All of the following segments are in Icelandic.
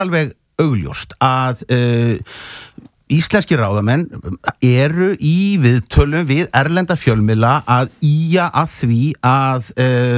alveg augljóst að íslenski ráðamenn eru í viðtölum við erlenda fjölmiðla að ýja að því að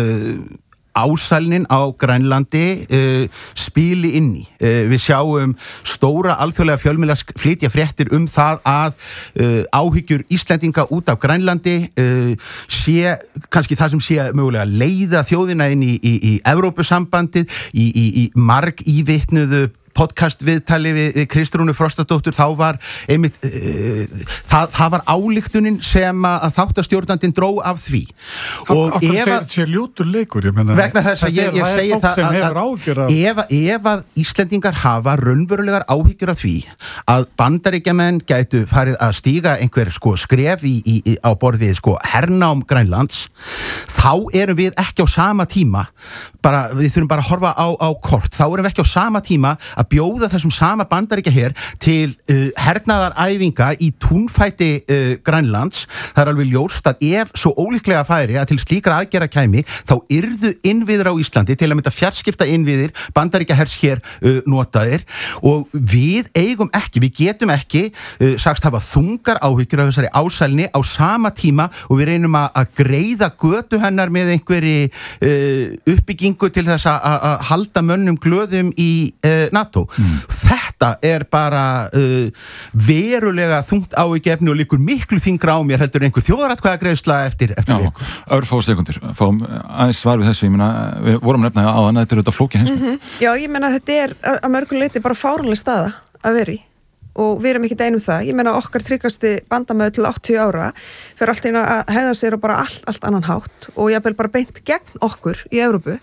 ásælnin á Grænlandi spili inn í. Við sjáum stóra alþjóðlega fjölmiðla flytja fréttir það að áhyggjur Íslendinga út af Grænlandi sé kannski það sem sé mögulega leiða þjóðina inn í Evrópusambandið, í marg ívitnuðu podcast viðtali við Kristrúnu Frostadóttur, þá var einmitt það var ályktunin sem að þáttastjórnandinn dró af því. Og ef sé ljótur leikur, ég meina, vegna þess að ég segi það að ef að Íslendingar hafa raunverulegar áhyggjur af því að Bandaríkjamenn gætu farið að stíga einhver skref á borð við hernám Grænlands, þá erum við ekki á sama tíma, við þurfum bara að horfa á kort, þá erum við ekki á sama tíma að bjóða þessum sama Bandaríkjaher til hernaðaræfinga í túnfæti Grænlands. Það er alveg ljóst að ef svo ólíklega færi að til slíkra aðgerða kæmi, þá yrðu innviðir á Íslandi, til að mynda fjarskipta innviðir Bandaríkjahers hér notaðir, og við getum ekki sagst hafa þungar áhyggjur af þessari ásælni á sama tíma og við reynum að greiða götu hennar með einhverri uppbyggingu til þess að halda mönnum glöðum í NATO. Þetta er bara verulega þungt áhyggjuefni og liggur miklu þyngra á mér heldur einhver þjóðaratkvæðagreiðsla eftir viku. Örfá sekundur, fáum aðeins svar við þessu, ég meina, við vorum nefna á þannig að þetta er auðvitað flókin heimsmynd. Já, ég meina þetta er að mörgu leyti bara fáránleg staða að vera í, og við erum ekkert einum það. Ég meina okkar tryggasti bandamaður til 80 ára fyrir allt einu að hegða sér og bara allt annan hátt, og ég er bara beint gegn okkur í Evrópu,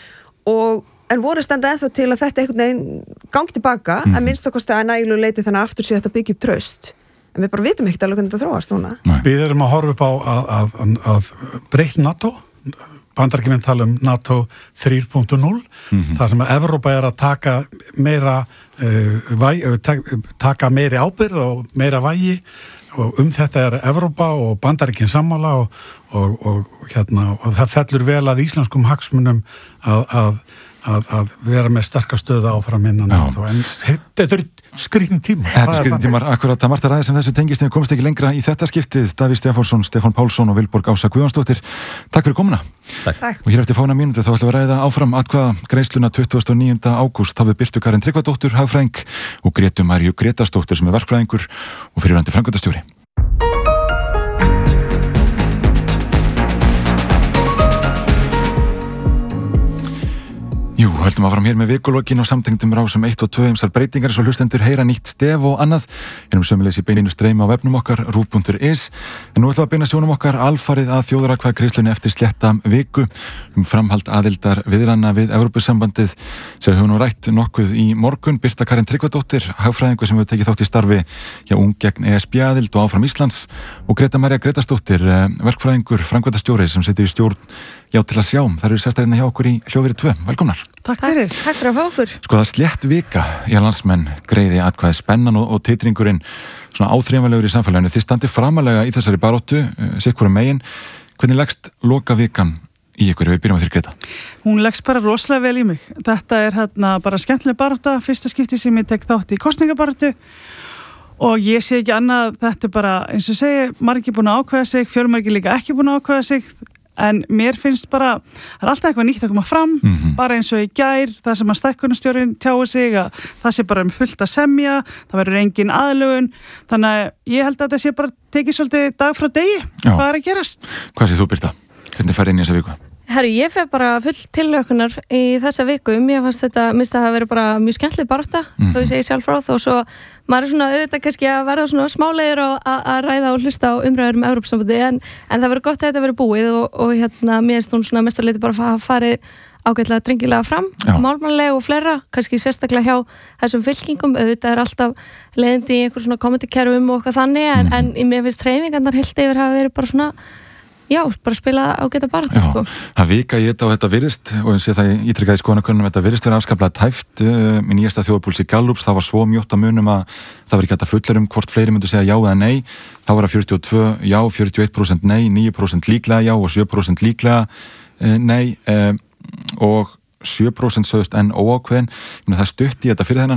en voru standa ennþá til að þetta einhvern veginn gangi tilbaka, að minnst okkur að nægilegu leiti þannig að aftur sé þetta byggja upp traust. En við bara vitum ekkert alveg hvernig þetta þróast núna. Við erum að horfa upp á að breytt NATO, Bandaríkjamenn tala NATO 3.0, þar sem að Evrópa er að taka taka meiri ábyrgð og meira vægi, og þetta er Evrópa og Bandaríkinn sammála, og það fellur vel að íslenskum hagsmunum að vera með sterkar stöðu áfram innan NATO. En þetta er skrýtnir tímar. Þetta er skrýtnir tímar, akkurat að margt ræði sem þessu tengist, en við komumst ekki lengra í þetta skiptið. Davíð Stefánsson, Stefán Pálsson og Vilborg Ása Guðjónsdóttir, takk fyrir komuna. Takk. Og hér eftir fána mínútu þá ætlum við að ræða áfram atkvæðagreiðsluna 29. ágúst. Þá við Birtu Karin Tryggvadóttur, hagfræðing, og Grétu Maríu Grétarsdóttur sem er verkfræðingur og fyrrverandi framkvæmdastjóri. Jú, höldum áfram hér með vikulokkin og samtengdum rásum 1 og 2 ýmsar breytingar svo hlustendur heyra nýtt stef og annað. Erum sömuleiðis í beininu streymi á vefnum okkar rúv.is. En nú ætlum við að beina sjónum okkar alfarið að þjóðaratkvæðagreiðslunni eftir slétta viku framhald aðildar viðræðna við Evrópusambandið sem við höfum nú rætt nokkuð í morgun. Birta Karin Tryggvadóttir, hagfræðingur sem hefur tekið þátt í starfi hjá Ung gegn ESB aðild og áfram Íslands, og Greta María Grétarsdóttir, verkfræðingur, framkvæmdastjóri sem situr í stjórn Já til að sjá. Það eru sestarinn hjá okkur í Hljóðveri 2. Velkomnar. Takk fyrir að fá okkur. Sko, það slétt vika í að landsmenn greiði atkvæði, spennan og titringurinn svona áþreifanlegur í samfélaginu. Þið standið framalega í þessari baráttu, sikkurum megin. Hvernig leggst loka vikan í ykkur? Við byrjum að þér, Greta. Hún leggst bara rosalega vel í mig. Þetta er bara skemmtileg barátta, fyrsta skipti sem ég tek þátt í kosningabaráttu, og ég sé ekki annað, þetta er bara, eins og segi, margir búin að ákveða sig, fjölmargir líka ekki búin að ákveða sig. En mér finnst bara, það er alltaf eitthvað nýtt að koma fram, bara eins og í gær, það sem að stækkunarstjórinn tjáir sig, að það sé bara fullt að semja, það verður engin aðlögun, þannig að ég held að þetta sé bara tekið svolítið dag frá degi, hvað er að gerast. Hvað sé þú, Birta? Hvernig færði inn í þessa viku? Herru, ég fer bara full tilhlökkunar í þessa viku. Mér fannst þetta, minnst að hafa verið bara mjög skemmtileg barátta, þó ég segi sjálf frá, þó svo maður er svona auðvitað kannski að verða svona smálegir og að ræða og hlusta á umræður Evrópusambandi, en það verður gott að þetta verður búið, og mér finnst hún svona mest að leita bara að farið ágætlega drengilega fram, málmannlega og fleira, kannski sérstaklega hjá þessum fylkingum. Auðvitað er alltaf leiðindi í einhver svona kommentarkerfum og eitthvað þannig, en mér finnst hreyfingarnar heilt yfir hafa verið bara svona, já, bara spila ágæta barátta, sko. Það vika í þetta og þetta virðist, og eins og það ítrekkaði skoðanakönnunum, þetta virðist vera afskaplega tæft. Í nýjasta þjóðarpúlsi Gallups, það var svo mjótt að munum að það var ekki hægt að fullera hvort fleiri myndu segja já eða nei. Þá var það 42 já, 41% nei, 9% líklega já og 7% líklega nei, og 7% sögðust enn óákveðin, það stutti þetta fyrir þennan